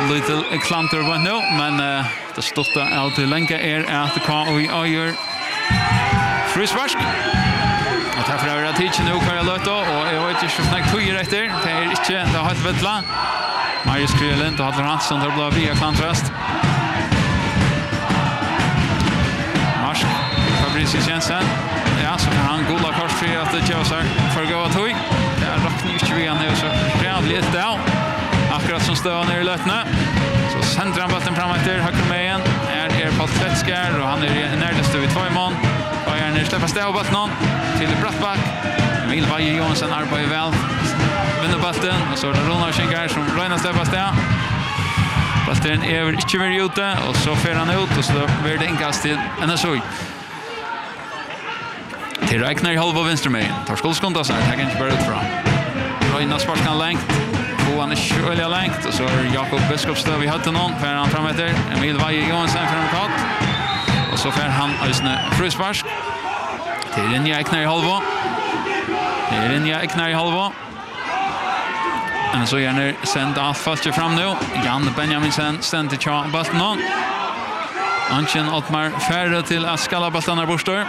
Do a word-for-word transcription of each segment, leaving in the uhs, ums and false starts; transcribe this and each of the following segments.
lite klanter på nu, men uh, det stötta är till länka är att K O I gör frispark. Och tar för över teach nu kan jag låta och jag vet inte hur snabbt tog efter. Det är inte det har helt vettla. Marius Kryllen då hade han som där blev via kontrast. Marsk Fabricius Jensen. Ja, så kan han goda kors för att det gör så för gå att höj. Det är rakt nytt vi nu så jävligt där. Akkurat som står ner i lötna. Så centrar han bollen fram efter höger med igen. Är är på Kletskär och han är närmast vid två i mål. Och är ner släpper stäv bollen till Brattback. Emil Vaje Johansson arbetar väl. Vinner bollen och så är det Ronald Schenker som rönar släpper stäv. Bollen är inte mer ute och så för han ut och så blir det inkast till N S O. Till räknar i halva vänster med. Tar skolskonta så här inte bara ut fram. Rönar sparkan längt. Han är själva längt och så är Jakob Biskopstöv i hatten någon för han framåter. Emil Vaje Johansson framåt. Och så får han Ösne frispark. Till den jag knär i halva. Det är den jag knär i halva. Men så gärna sänd allt fast fram nu. Jan Benjaminsen ständ till Charles Balton. Anchen Ottmar färre till att skalla Balton borstar.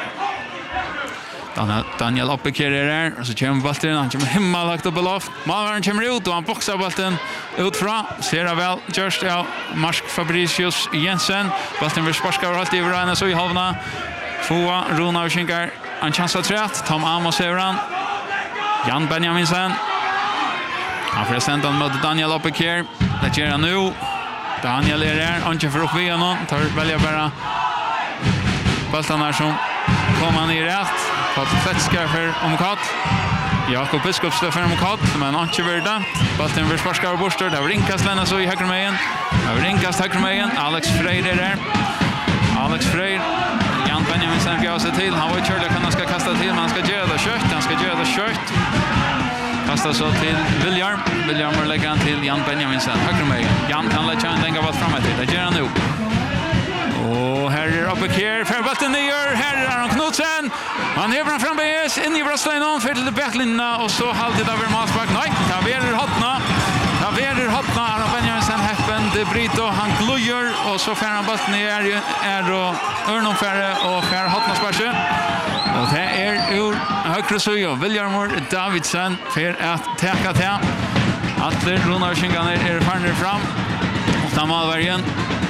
Daniel Oppeker är där och så kommer bollen han kommer himla lagt upp i loft. Malvern kommer ut och han boxar bollen utfra. Ser väl just ja Marsk Fabricius Jensen. Bollen vill sparka överallt i världen så i halvna. Foa Rona och Skinkar. En chans att trätt. Tom Amos Evran. Jan Benjaminsen. Han får sända mot Daniel Oppeker. Det gör han nu. Daniel är där. Han kör för upp via någon. Tar välja bara bollen här som kommer han i rätt. Fått Kletskär för omkatt. Jakob Biskopstöv för omkatt. Men han inte värda. Bollen vill sparska och borstar. Det var inkast lämna så i höger med igen. Det var inkast höger med igen. Alex Freyr är där. Alex Freyr. Jan Benjaminsen bjöd sig till. Han var ju körlig att han ska kasta till. Men han ska göra det kött. Han ska göra det kött. Kastar så till William. William lägger han till Jan Benjaminsen. Höger med igen. Jan kan lägga en längre boll framåt till. Det gör han nu. Och här är Oppeker. För bollen ner. Här är Aron Knudsen. Han hever han frambäges in i bröstlinjen för till backlinjen och så halvtid över Masbak. Nej, Taverer hotna. Taverer hotna. Aron Benjaminsen häppen. Det Brito. Han glöjer och så får han bollen ner. Är då Örnonfärre och får hotna sparse. Och det är ur högre sujo. William Davidsen för att täcka till. Atler Runar Skinganer är farner fram. Och tar malvärgen.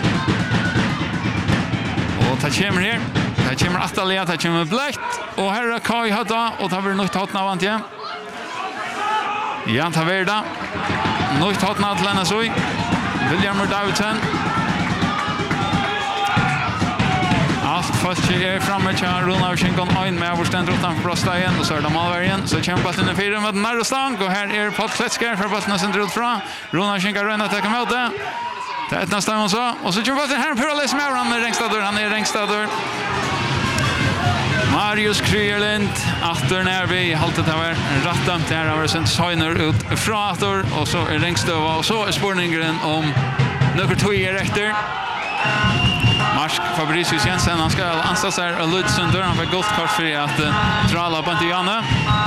Och det kommer här. Det kommer Atalia, det kommer Blekt. Och här är Kai Hötta. Och det blir nytt hotna vant igen. Jan Taverda. Nytt hotna till N S O. William Davidsen. Allt först är framme till Rona och Schinkon Oin med avstånd utanför Brosta igen. Och så är det malvärgen. Så kommer bollen i fyra med nära stank. Och här är Pott Kletskär för bollen som drar ut från. Rona och Schinkon röna attackar mot det. Det är ett nästa gång så. Och så kommer bollen här på Pyrales med. Han är Rängstador. Han är Rängstador. Marius Kryllen. Achter när vi haltet här. Rattam där har sen Signer ut från Achter. Och så är Rängstöva. Och så är spårningen om några två är efter. Marsk Fabricius Jensen. Han ska anställa sig och Ludsunder. Han får gott kort för att uh, dra alla på Janne.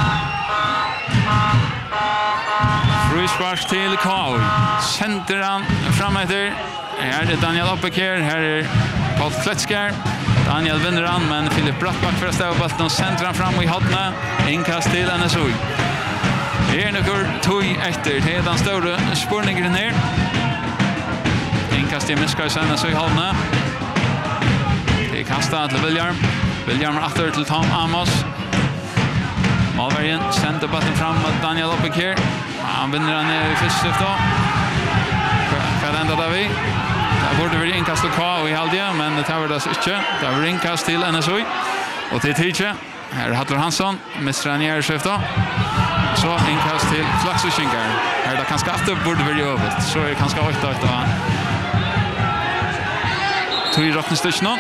Frispark till Karl. Sänder han framåter. Här är Daniel Oppeker. Här är Paul Kletskär. Daniel vinner han, men Filip Brattback för att stäva bollen och centrar han fram i hotna. Inkast till N S O. Det är några tog efter. Det är den stora spårningen här. Inkast till Miskars N S O i hotna. Det är kastat till William. William åter till Tom Amos. Malvärgen sänder bollen fram mot Daniel Oppeker. Han vinner han i första då. Vad ändå där vi? Det borde vi inkast till K och i halvdje, men det tar vi det inte. Det har vi inkast till N S O. Och till Tidje. Här är Hattler Hansson. Mister han i ärskifta. Så inkast till Flax och Skinkar. Här är det kanske åtta borde vi göra övrigt. Så är det kanske åtta åtta. Tog i rocknstycken.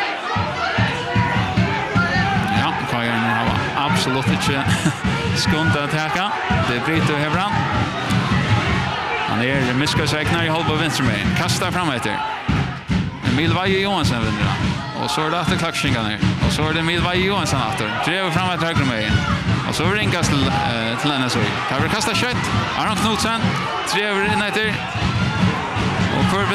Ja, Kajan har absolut inte skunt att täcka. Det är Brito Hebran. Han är Miskasvägnar i halva vänster med. Kastar fram efter. Emil Vaje Johansson vinner han. Och så är det efter klackskynkan här. Och så är det Emil Vaje Johansson efter. Drever fram efter höger med. Och så är det inkast till, äh, till N S O. Här vill kasta kött. Aron Knudsen. Drever in efter. Och